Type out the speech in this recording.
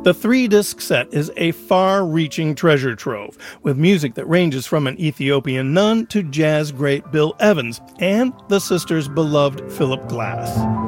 The 3-disc set is a far-reaching treasure trove, with music that ranges from an Ethiopian nun to jazz great Bill Evans and the sisters' beloved Philip Glass.